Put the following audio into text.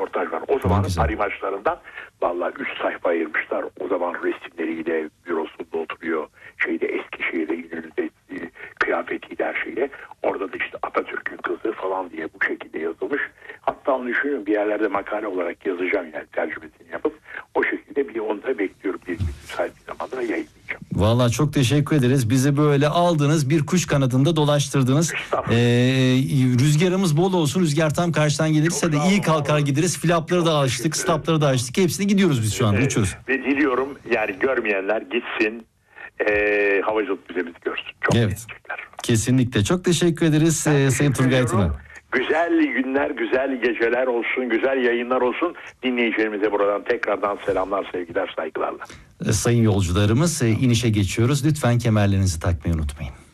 röportaj var. O zamanın Paris maçlarından vallahi 3 sayfa ayırmışlar. O zaman resimleriyle bürosunda oturuyor. Eskişehir'de İnönü'de kıyafetiyle her şeyle. Orada da işte Atatürk'ün kızı falan diye bu şekilde yazılmış. Hatta onu düşünüyorum, bir yerlerde makale olarak yazacağım, yani tercümesini yapıp o şekilde bir onu da bekliyorum. Bir müsait bir zamanda yayınlayacağım. Vallahi çok teşekkür ederiz. Bizi böyle aldınız, bir kuş kanadında dolaştırdınız. Rüzgarımız bol olsun. Rüzgar tam karşıdan gelirse de iyi kalkar gideriz. Flapları da açtık, stopları da açtık. Hepsini gidiyoruz biz şu anda. Uçuyoruz. Ve diliyorum yani görmeyenler gitsin, havacılık müzemizi görsün. Çok beğenecekler. Kesinlikle. Çok teşekkür ederiz Sayın Turgay Tuna. Güzel günler, güzel geceler olsun, güzel yayınlar olsun. Dinleyicilerimize buradan tekrardan selamlar, sevgiler, saygılarla. Sayın yolcularımız, inişe geçiyoruz. Lütfen kemerlerinizi takmayı unutmayın.